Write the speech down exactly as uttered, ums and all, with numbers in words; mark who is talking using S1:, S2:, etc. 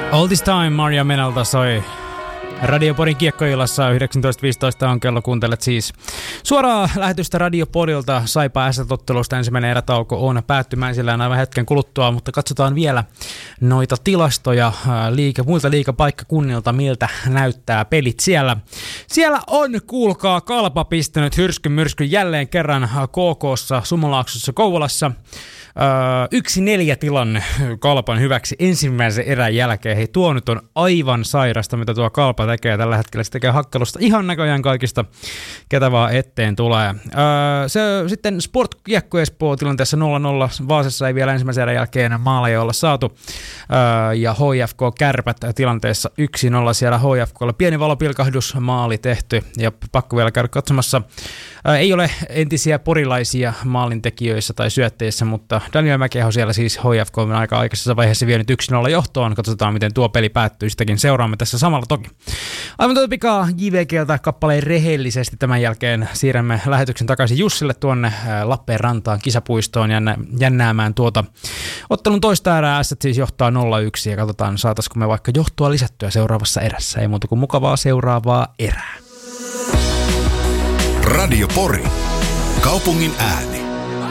S1: All This Time Maria Menalta soi Radioporin kiekkoillassa. yhdeksäntoista viisitoista on kello, kuuntelet siis suoraa lähetystä Radiopodilta. Saipa S-ottelusta ensimmäinen erätauko on päättymään sillä aivan hetken kuluttua, mutta katsotaan vielä noita tilastoja liiga, muilta liigapaikkakunnilta, miltä näyttää pelit siellä. Siellä on, kuulkaa, Kalpa pistänyt hyrskyn myrskyn jälleen kerran K K:ssa, Sumolaaksossa, Kouvolassa. Öö, yksi neljä tilanne Kalpan hyväksi ensimmäisen erän jälkeen. Hei, tuo nyt on aivan sairasta, mitä tuo Kalpa tekee tällä hetkellä. Se tekee hakkelusta ihan näköjään kaikista, ketä vaan eteen tulee. Öö, se sitten Sport Kiekko Espoo tilanteessa nolla nolla. Vaasassa ei vielä ensimmäisen erän jälkeen maaleja olla saatu. Öö, ja H F K Kärpät tilanteessa yksi nolla. Siellä H F K:lla pieni valopilkahdus, maali tehty. Ja pakko vielä käydä katsomassa. Öö, ei ole entisiä porilaisia maalintekijöissä tai syötteissä, mutta Daniel Mäkeho siellä siis H F K on aika aikaisessa vaiheessa vienyt yksi nolla johtoon. Katsotaan, miten tuo peli päättyy. Sitäkin seuraamme tässä samalla toki. Aivan tuota pikaa J V G:ltä kappaleen rehellisesti. Tämän jälkeen siirrämme lähetyksen takaisin Jussille tuonne Lappeenrantaan kisapuistoon jännäämään tuota ottelun toista erää. S siis johtaa nolla yksi ja katsotaan, saataisiko me vaikka johtoa lisättyä seuraavassa erässä. Ei muuta kuin mukavaa seuraavaa erää.
S2: Radio Pori. Kaupungin ääni.